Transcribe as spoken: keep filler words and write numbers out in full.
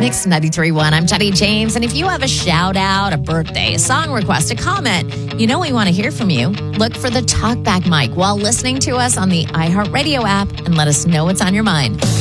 Mix ninety-three point one. I'm Jenny James. And if you have a shout out, a birthday, a song request, a comment, you know we want to hear from you. Look for the talkback mic while listening to us on the iHeartRadio app and let us know what's on your mind.